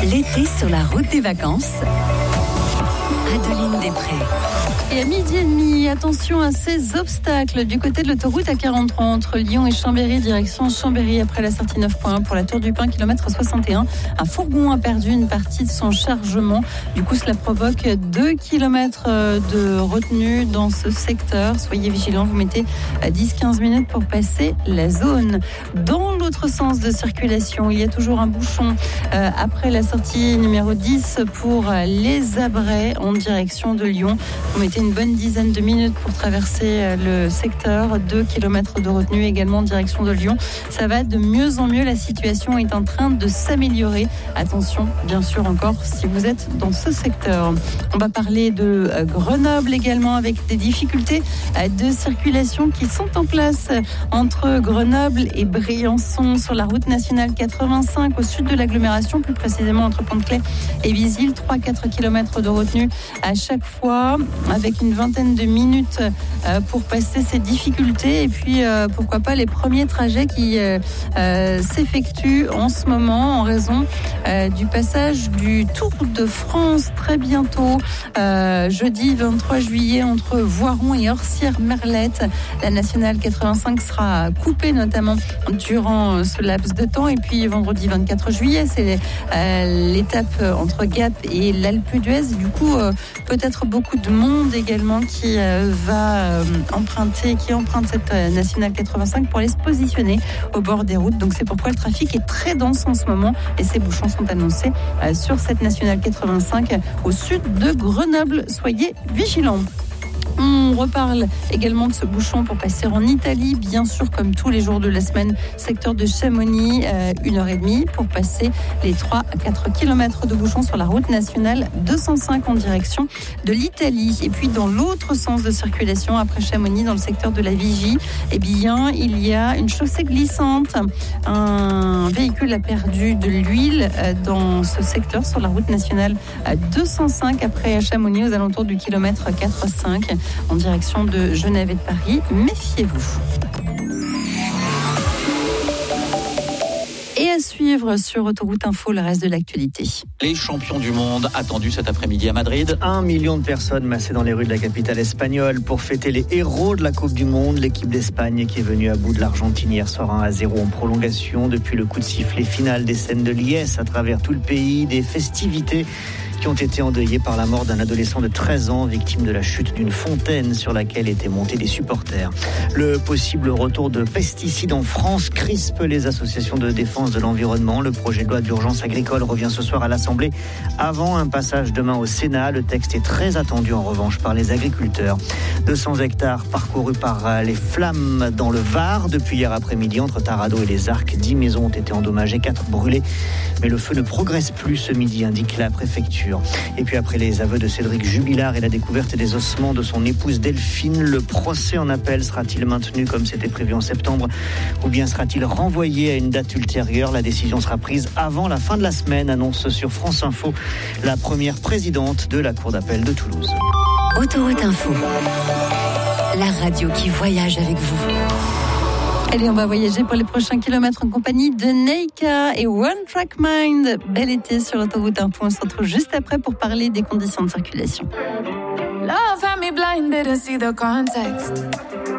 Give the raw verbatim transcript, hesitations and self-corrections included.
L'été sur la route des vacances. Adeline Després. Et à midi et demi, attention à ces obstacles du côté de l'autoroute A quarante-trois entre Lyon et Chambéry, direction Chambéry après la sortie neuf point un pour la Tour du Pin, kilomètre soixante et un. Un fourgon a perdu une partie de son chargement. Du coup, cela provoque deux kilomètres de retenue dans ce secteur. Soyez vigilants, vous mettez dix à quinze minutes pour passer la zone. Dans l'autre sens de circulation, il y a toujours un bouchon euh, après la sortie numéro dix pour les Abrais en direction de Lyon. Vous mettez une bonne dizaine de minutes pour traverser le secteur. deux kilomètres de retenue également en direction de Lyon. Ça va de mieux en mieux. La situation est en train de s'améliorer. Attention, bien sûr, encore si vous êtes dans ce secteur. On va parler de Grenoble également avec des difficultés de circulation qui sont en place entre Grenoble et Briançon sur la route nationale quatre-vingt-cinq au sud de l'agglomération, plus précisément entre Pont-de-Claix et Visil. trois à quatre kilomètres de retenue à chaque fois avec une vingtaine de minutes pour passer ces difficultés et puis pourquoi pas les premiers trajets qui euh, euh, s'effectuent en ce moment en raison euh, du passage du Tour de France très bientôt, euh, jeudi vingt-trois juillet entre Voiron et Orsières-Merlette. La nationale quatre-vingt-cinq sera coupée notamment durant ce laps de temps et puis vendredi vingt-quatre juillet c'est euh, l'étape entre Gap et l'Alpe d'Huez. Du coup euh, peut-être beaucoup de monde également qui euh, va euh, emprunter, qui emprunte cette euh, nationale quatre-vingt-cinq pour aller se positionner au bord des routes. Donc c'est pourquoi le trafic est très dense en ce moment et ces bouchons sont annoncés euh, sur cette nationale quatre-vingt-cinq au sud de Grenoble. Soyez vigilants. On reparle également de ce bouchon pour passer en Italie, bien sûr, comme tous les jours de la semaine, secteur de Chamonix, euh, une heure et demie pour passer les trois à quatre kilomètres de bouchon sur la route nationale deux cent cinq en direction de l'Italie. Et puis, dans l'autre sens de circulation, après Chamonix, dans le secteur de la Vigie, eh bien, il y a une chaussée glissante. Un véhicule a perdu de l'huile euh, dans ce secteur sur la route nationale deux cent cinq après Chamonix, aux alentours du kilomètre quatre à cinq. En direction de Genève et de Paris. Méfiez-vous. Et à suivre sur Autoroute Info, le reste de l'actualité. Les champions du monde attendus cet après-midi à Madrid. Un million de personnes massées dans les rues de la capitale espagnole pour fêter les héros de la Coupe du Monde. L'équipe d'Espagne qui est venue à bout de l'Argentine hier soir un à zéro en prolongation. Depuis le coup de sifflet final, des scènes de liesse à travers tout le pays, des festivités qui ont été endeuillés par la mort d'un adolescent de treize ans, victime de la chute d'une fontaine sur laquelle étaient montés des supporters. Le possible retour de pesticides en France crispe les associations de défense de l'environnement. Le projet de loi d'urgence agricole revient ce soir à l'Assemblée avant un passage demain au Sénat. Le texte est très attendu en revanche par les agriculteurs. deux cents hectares parcourus par les flammes dans le Var depuis hier après-midi entre Taranto et les Arcs. dix maisons ont été endommagées, quatre brûlées. Mais le feu ne progresse plus ce midi, indique la préfecture. Et puis après les aveux de Cédric Jubilard et la découverte des ossements de son épouse Delphine, le procès en appel sera-t-il maintenu comme c'était prévu en septembre ou bien sera-t-il renvoyé à une date ultérieure? La décision sera prise avant la fin de la semaine, annonce sur France Info la première présidente de la Cour d'appel de Toulouse. Autoroute Info, la radio qui voyage avec vous. Allez, on va voyager pour les prochains kilomètres en compagnie de Neika et One Track Mind. Bel été sur Autoroute Info. On se retrouve juste après pour parler des conditions de circulation. Love had me blind, didn't see the context.